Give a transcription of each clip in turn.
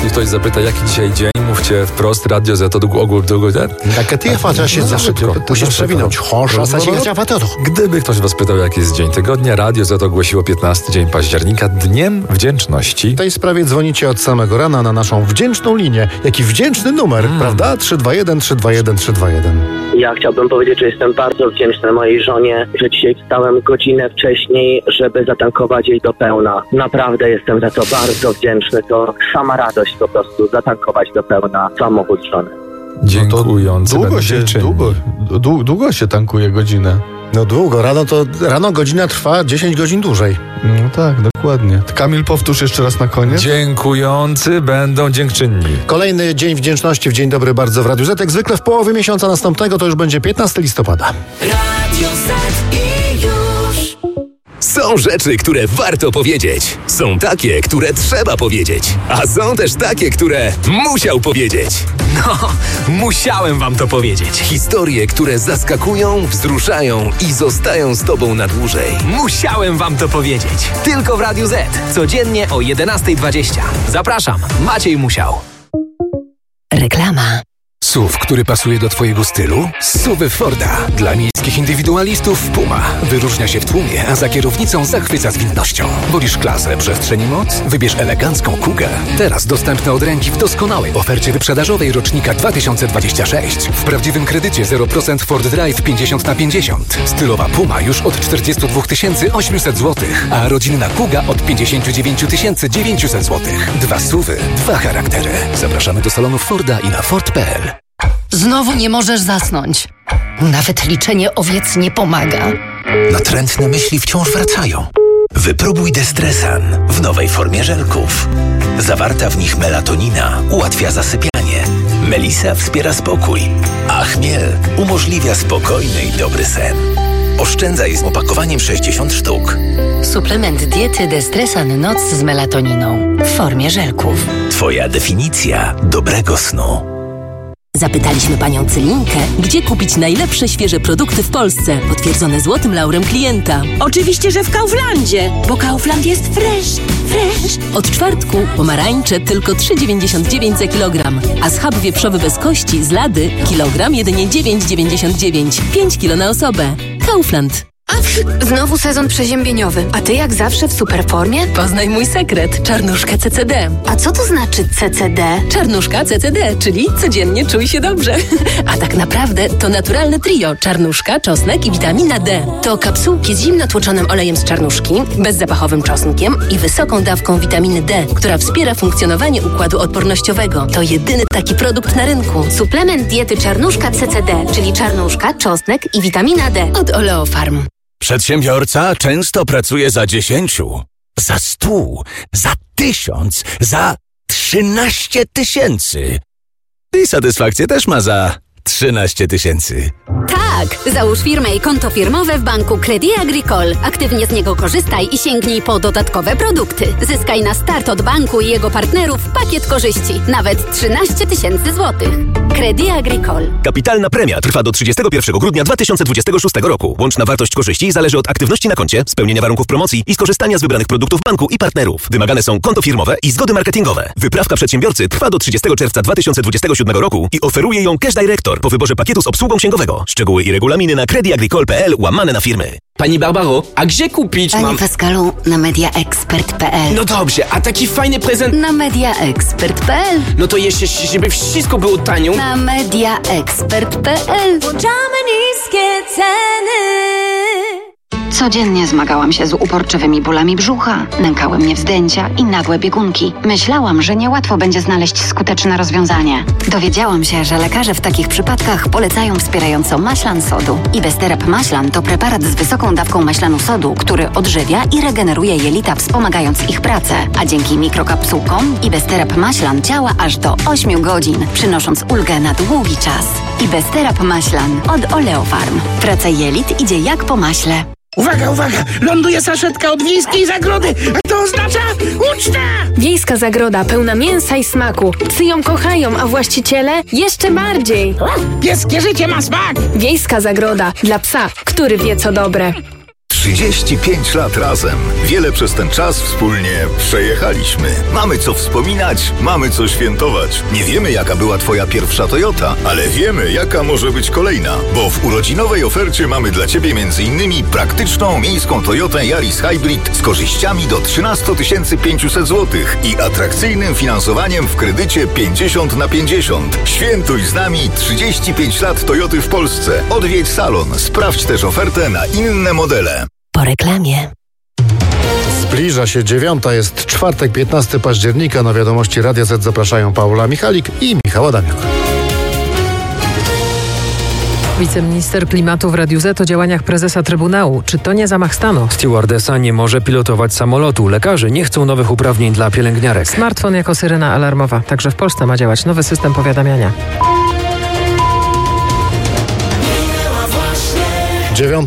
jeśli ktoś zapyta, jaki dzisiaj dzień, mówcie wprost, Radio Z, ogół. Dacă te faci za szybko, musisz przewinąć. Gdyby ktoś was pytał, jaki jest dzień tygodnia, Radio Z ogłosiło 15 dzień października Dniem Wdzięczności. W tej sprawie dzwonicie od samego rana na naszą wdzięczną linię. Jaki wdzięczny numer, prawda? 321 321 321. Ja chciałbym powiedzieć, że jestem bardzo wdzięczny mojej żonie, że dzisiaj wstałem godzinę wcześniej, żeby zatankować jej do pełna. Naprawdę jestem za to bardzo wdzięczny. To sama radość po prostu zatankować do pełna samochód żony. Dziękujący. Długo się tankuje godzinę. No długo. Rano godzina trwa 10 godzin dłużej. No tak, dokładnie. Kamil, powtórz jeszcze raz na koniec. Dziękujący będą dziękczynni. Kolejny Dzień Wdzięczności w Dzień Dobry Bardzo w Radiu Z. Jak zwykle w połowie miesiąca następnego to już będzie 15 listopada. Radio Z i już. Są rzeczy, które warto powiedzieć. Są takie, które trzeba powiedzieć. A są też takie, które musiał powiedzieć. No, musiałem wam to powiedzieć. Historie, które zaskakują, wzruszają i zostają z tobą na dłużej. Musiałem wam to powiedzieć. Tylko w Radiu Z. Codziennie o 11:20. Zapraszam, Maciej Musiał. Reklama. SUV, który pasuje do twojego stylu? SUV Forda. Dla miejskich indywidualistów Puma. Wyróżnia się w tłumie, a za kierownicą zachwyca zwinnością. Wolisz klasę, przestrzeń i moc? Wybierz elegancką Kugę. Teraz dostępna od ręki w doskonałej ofercie wyprzedażowej rocznika 2026. W prawdziwym kredycie 0% Ford Drive 50/50. Stylowa Puma już od 42 800 zł, a rodzinna Kuga od 59 900 zł. Dwa SUVy, dwa charaktery. Zapraszamy do salonów Forda i na Ford.pl. Znowu nie możesz zasnąć. Nawet liczenie owiec nie pomaga. Natrętne myśli wciąż wracają. Wypróbuj Destresan w nowej formie żelków. Zawarta w nich melatonina ułatwia zasypianie. Melisa wspiera spokój, a chmiel umożliwia spokojny i dobry sen. Oszczędzaj z opakowaniem 60 sztuk. Suplement diety Destresan Noc z melatoniną w formie żelków. Twoja definicja dobrego snu. Zapytaliśmy panią Cylinkę, gdzie kupić najlepsze świeże produkty w Polsce, potwierdzone złotym laurem klienta. Oczywiście, że w Kauflandzie, bo Kaufland jest fresh. Od czwartku pomarańcze tylko 3,99 za kilogram, a schab wieprzowy bez kości z Lady kilogram jedynie 9,99. 5 kilo na osobę. Kaufland. Znowu sezon przeziębieniowy, a ty jak zawsze w superformie? Poznaj mój sekret, czarnuszkę CCD. A co to znaczy CCD? Czarnuszka CCD, czyli codziennie czuj się dobrze. A tak naprawdę to naturalne trio, czarnuszka, czosnek i witamina D. To kapsułki z zimno tłoczonym olejem z czarnuszki, bezzapachowym czosnkiem i wysoką dawką witaminy D, która wspiera funkcjonowanie układu odpornościowego. To jedyny taki produkt na rynku. Suplement diety czarnuszka CCD, czyli czarnuszka, czosnek i witamina D. Od Oleofarm. Przedsiębiorca często pracuje za 10, za 100, za 1000, za 13 tysięcy. I satysfakcję też ma za 13 tysięcy. Tak! Załóż firmę i konto firmowe w banku Crédit Agricole. Aktywnie z niego korzystaj i sięgnij po dodatkowe produkty. Zyskaj na start od banku i jego partnerów pakiet korzyści. Nawet 13 tysięcy złotych. Crédit Agricole. Kapitalna premia trwa do 31 grudnia 2026 roku. Łączna wartość korzyści zależy od aktywności na koncie, spełnienia warunków promocji i skorzystania z wybranych produktów banku i partnerów. Wymagane są konto firmowe i zgody marketingowe. Wyprawka przedsiębiorcy trwa do 30 czerwca 2027 roku i oferuje ją Cash Director po wyborze pakietu z obsługą księgowego. Szczegóły i regulaminy na creditagricole.pl/firmy. Pani Barbaro, a gdzie kupić Panie Pascalu, na mediaexpert.pl. No dobrze, a taki fajny prezent... Na mediaexpert.pl. No to jeszcze, żeby wszystko było tanio. Na mediaexpert.pl. Włączamy niskie ceny. Codziennie zmagałam się z uporczywymi bólami brzucha, nękały mnie wzdęcia i nagłe biegunki. Myślałam, że niełatwo będzie znaleźć skuteczne rozwiązanie. Dowiedziałam się, że lekarze w takich przypadkach polecają wspierająco maślan sodu. Ibesterap maślan to preparat z wysoką dawką maślanu sodu, który odżywia i regeneruje jelita, wspomagając ich pracę. A dzięki mikrokapsułkom Ibesterap maślan działa aż do 8 godzin, przynosząc ulgę na długi czas. Ibesterap maślan od Oleofarm. Praca jelit idzie jak po maśle. Uwaga, ląduje saszetka od Wiejskiej Zagrody, a to oznacza ucztę! Wiejska Zagroda pełna mięsa i smaku. Psy ją kochają, a właściciele jeszcze bardziej. Pieskie życie ma smak! Wiejska Zagroda dla psa, który wie co dobre. 35 lat razem. Wiele przez ten czas wspólnie przejechaliśmy. Mamy co wspominać, mamy co świętować. Nie wiemy, jaka była twoja pierwsza Toyota, ale wiemy, jaka może być kolejna. Bo w urodzinowej ofercie mamy dla ciebie m.in. praktyczną miejską Toyotę Yaris Hybrid z korzyściami do 13 500 zł i atrakcyjnym finansowaniem w kredycie 50/50. Świętuj z nami 35 lat Toyoty w Polsce. Odwiedź salon. Sprawdź też ofertę na inne modele. Po reklamie. Zbliża się 9, jest czwartek, 15 października. Na wiadomości Radia Z zapraszają Paula Michalik i Michał Adamiak. Wiceminister klimatu w Radiu Z o działaniach prezesa Trybunału. Czy to nie zamach stanu? Stewardesa nie może pilotować samolotu. Lekarze nie chcą nowych uprawnień dla pielęgniarek. Smartfon jako syrena alarmowa. Także w Polsce ma działać nowy system powiadamiania. 9.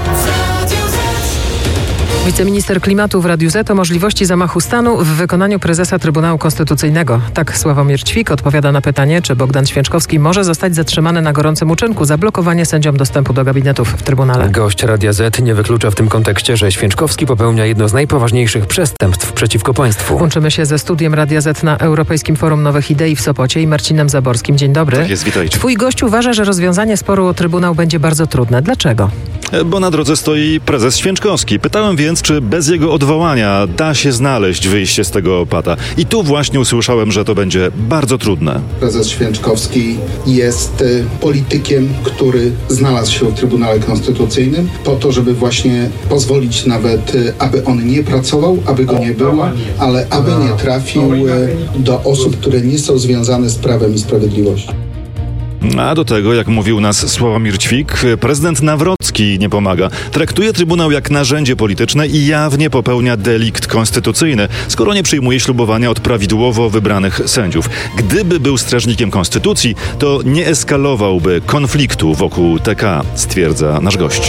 Wiceminister klimatu w Radiu Z o możliwości zamachu stanu w wykonaniu prezesa Trybunału Konstytucyjnego. Tak Sławomir Ćwik odpowiada na pytanie, czy Bogdan Święczkowski może zostać zatrzymany na gorącym uczynku za blokowanie sędziom dostępu do gabinetów w Trybunale. Gość Radia Z nie wyklucza w tym kontekście, że Święczkowski popełnia jedno z najpoważniejszych przestępstw przeciwko państwu. Łączymy się ze studiem Radia Z na Europejskim Forum Nowych Idei w Sopocie i Marcinem Zaborskim. Dzień dobry. Tak jest, witajcie. Twój gość uważa, że rozwiązanie sporu o Trybunał będzie bardzo trudne. Dlaczego? Bo na drodze stoi prezes Święczkowski. Pytałem więc, czy bez jego odwołania da się znaleźć wyjście z tego opata. I tu właśnie usłyszałem, że to będzie bardzo trudne. Prezes Święczkowski jest politykiem, który znalazł się w Trybunale Konstytucyjnym po to, żeby właśnie pozwolić nawet, aby on nie pracował, aby go nie było, ale aby nie trafił do osób, które nie są związane z Prawem i Sprawiedliwością. A do tego, jak mówił nas Sławomir Ćwik, prezydent Nawrocki nie pomaga. Traktuje Trybunał jak narzędzie polityczne i jawnie popełnia delikt konstytucyjny, skoro nie przyjmuje ślubowania od prawidłowo wybranych sędziów. Gdyby był strażnikiem konstytucji, to nie eskalowałby konfliktu wokół TK, stwierdza nasz gość.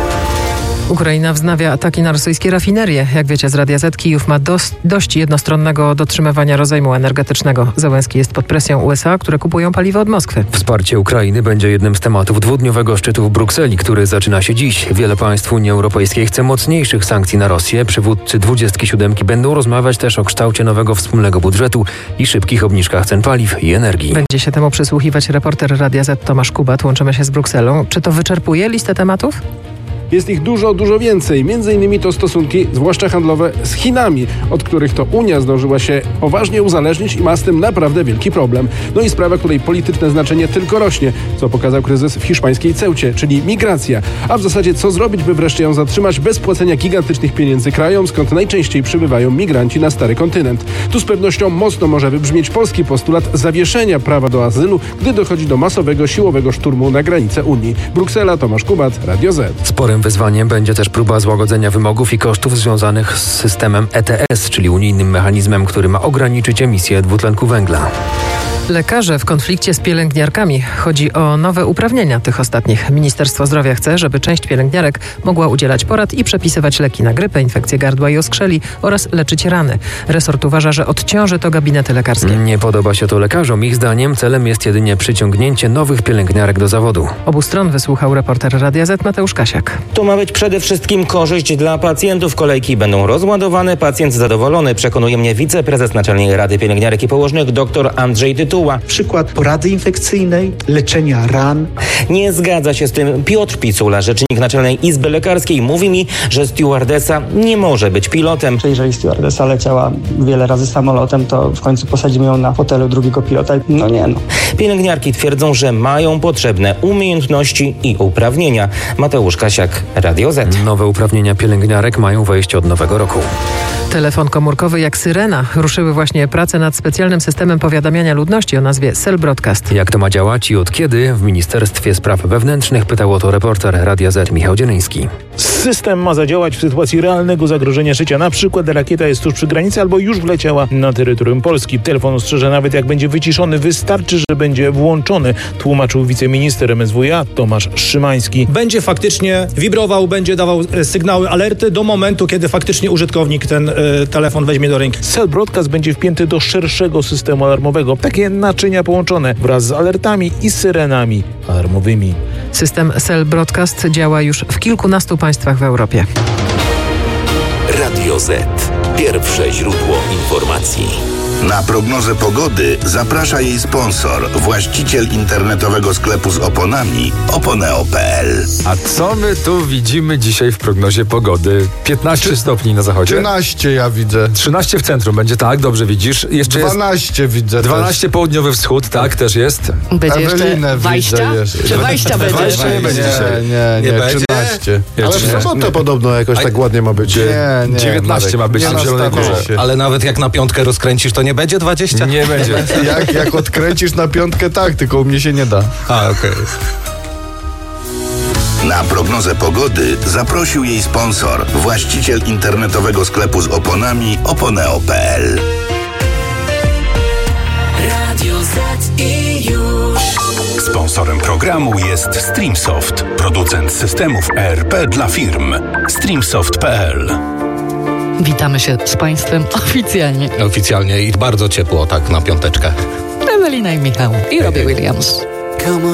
Ukraina wznawia ataki na rosyjskie rafinerie. Jak wiecie z Radia Z, Kijów ma dość jednostronnego dotrzymywania rozejmu energetycznego. Zełenski jest pod presją USA, które kupują paliwo od Moskwy. Wsparcie Ukrainy będzie jednym z tematów dwudniowego szczytu w Brukseli, który zaczyna się dziś. Wiele państw Unii Europejskiej chce mocniejszych sankcji na Rosję. Przywódcy 27 będą rozmawiać też o kształcie nowego wspólnego budżetu i szybkich obniżkach cen paliw i energii. Będzie się temu przysłuchiwać reporter Radia Z Tomasz Kubat. Łączymy się z Brukselą. Czy to wyczerpuje listę tematów? Jest ich dużo więcej. Między innymi to stosunki, zwłaszcza handlowe, z Chinami, od których to Unia zdążyła się poważnie uzależnić i ma z tym naprawdę wielki problem. No i sprawa, której polityczne znaczenie tylko rośnie, co pokazał kryzys w hiszpańskiej Ceucie, czyli migracja. A w zasadzie co zrobić, by wreszcie ją zatrzymać bez płacenia gigantycznych pieniędzy krajom, skąd najczęściej przybywają migranci na stary kontynent. Tu z pewnością mocno może wybrzmieć polski postulat zawieszenia prawa do azylu, gdy dochodzi do masowego, siłowego szturmu na granicę Unii. Bruksela, Tomasz Kubat, Radio Z. Sporym wyzwaniem będzie też próba złagodzenia wymogów i kosztów związanych z systemem ETS, czyli unijnym mechanizmem, który ma ograniczyć emisję dwutlenku węgla. Lekarze w konflikcie z pielęgniarkami. Chodzi o nowe uprawnienia tych ostatnich. Ministerstwo Zdrowia chce, żeby część pielęgniarek mogła udzielać porad i przepisywać leki na grypę, infekcje gardła i oskrzeli oraz leczyć rany. Resort uważa, że odciąży to gabinety lekarskie. Nie podoba się to lekarzom. Ich zdaniem celem jest jedynie przyciągnięcie nowych pielęgniarek do zawodu. Obu stron wysłuchał reporter Radia Z Mateusz Kasiak. To ma być przede wszystkim korzyść dla pacjentów. Kolejki będą rozładowane, pacjent zadowolony, przekonuje mnie wiceprezes Naczelnej Rady Pielęgniarek i Położnych dr Andrzej Tytuła. Przykład porady infekcyjnej, leczenia ran. Nie zgadza się z tym Piotr Picula, rzecznik Naczelnej Izby Lekarskiej. Mówi mi, że stewardesa nie może być pilotem. Jeżeli stewardesa leciała wiele razy samolotem, to w końcu posadzimy ją na fotelu drugiego pilota. No. Pielęgniarki twierdzą, że mają potrzebne umiejętności i uprawnienia. Mateusz Kasiak, Radio Z. Nowe uprawnienia pielęgniarek mają wejść od nowego roku. Telefon komórkowy jak syrena. Ruszyły właśnie prace nad specjalnym systemem powiadamiania ludności o nazwie Cell Broadcast. Jak to ma działać i od kiedy? W Ministerstwie Spraw Wewnętrznych pytał o to reporter Radia Z Michał Dzienyński. System ma zadziałać w sytuacji realnego zagrożenia życia. Na przykład rakieta jest tuż przy granicy albo już wleciała na terytorium Polski. Telefon ostrzeże nawet jak będzie wyciszony. Wystarczy, że będzie włączony, tłumaczył wiceminister MSWiA Tomasz Szymański. Będzie faktycznie wibrował, będzie dawał sygnały, alerty do momentu, kiedy faktycznie użytkownik ten telefon weźmie do ręki. Cell Broadcast będzie wpięty do szerszego systemu alarmowego. Takie naczynia połączone wraz z alertami i syrenami alarmowymi. System Cell Broadcast działa już w kilkunastu państwach w Europie. Radio Z. Pierwsze źródło informacji. Na prognozę pogody zaprasza jej sponsor, właściciel internetowego sklepu z oponami Oponeo.pl. A co my tu widzimy dzisiaj w prognozie pogody? 15 stopni na zachodzie. 13 ja widzę. 13 w centrum będzie, tak, dobrze widzisz. Jeszcze 12 jest widzę 12 też. południowy wschód, tak, też jest. Będzie Ewelinę jeszcze Wajścia? Czy Wajścia będzie? Wajścia nie będzie dzisiaj. Nie, będzie? 13. Ale w sobotę podobno jakoś tak ładnie ma być. Nie, 19 ma być nie na Zielonej Górze. Ale nawet jak na piątkę rozkręcisz, to nie będzie 20? Nie będzie. Jak odkręcisz na piątkę, tak, tylko u mnie się nie da. A, okej. Na prognozę pogody zaprosił jej sponsor, właściciel internetowego sklepu z oponami Oponeo.pl. Radio Z i już. Sponsorem programu jest Streamsoft, producent systemów ERP dla firm. Streamsoft.pl. Witamy się z Państwem oficjalnie. Oficjalnie i bardzo ciepło, tak na piąteczkę. Ewelina i Michał. I Robbie Williams. Come on.